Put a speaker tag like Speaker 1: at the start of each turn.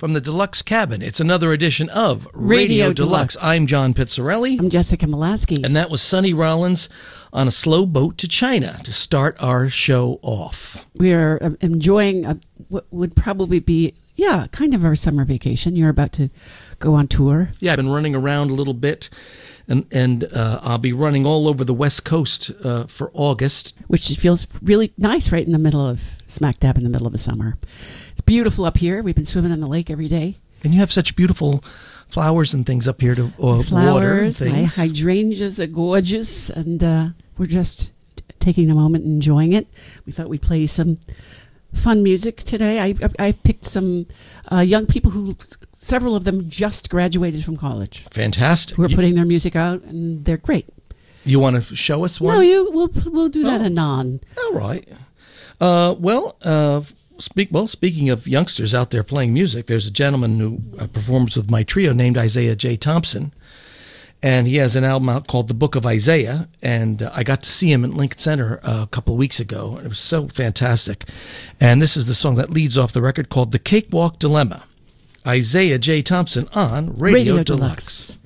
Speaker 1: from the Deluxe Cabin. It's another edition of
Speaker 2: Radio Deluxe.
Speaker 1: I'm John Pizzarelli.
Speaker 2: I'm Jessica Molaski.
Speaker 1: And that was Sonny Rollins on a slow boat to China to start our show off.
Speaker 2: We are enjoying what would probably be, kind of our summer vacation. You're about to go on tour.
Speaker 1: Yeah, I've been running around a little bit, and I'll be running all over the West Coast for August.
Speaker 2: Which feels really nice right in the middle of, smack dab in the middle of the summer. It's beautiful up here. We've been swimming in the lake every day.
Speaker 1: And you have such beautiful flowers and things up here to
Speaker 2: flowers,
Speaker 1: water and things.
Speaker 2: My hydrangeas are gorgeous, and we're just taking a moment and enjoying it. We thought we'd play some fun music today. I picked some young people who, several of them just graduated from college.
Speaker 1: Fantastic.
Speaker 2: Who are putting their music out, and they're great.
Speaker 1: You want to show us one?
Speaker 2: No, we'll do that anon.
Speaker 1: All right. Speaking of youngsters out there playing music, there's a gentleman who performs with my trio named Isaiah J. Thompson, and he has an album out called The Book of Isaiah, and I got to see him at Lincoln Center a couple of weeks ago, and it was so fantastic. And this is the song that leads off the record called The Cakewalk Dilemma. Isaiah J. Thompson on Radio Deluxe.